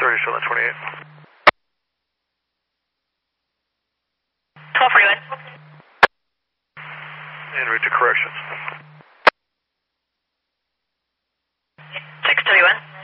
30, show that 28. 1241. En route to corrections. 631.